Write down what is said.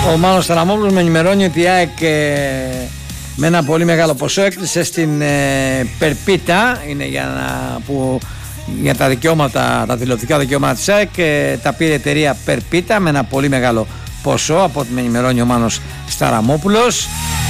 Ο Μάνος Σταραμόπουλος με ενημερώνει ότι η ΑΕΚ με ένα πολύ μεγάλο ποσό έκλεισε στην Περπίτα, είναι για τα δικαιώματα, τα τηλεοπτικά δικαιώματα της ΑΕΚ, τα πήρε η εταιρεία Περπίτα με ένα πολύ μεγάλο ποσό, από ό,τι με ενημερώνει ο Μάνος Σταραμόπουλος.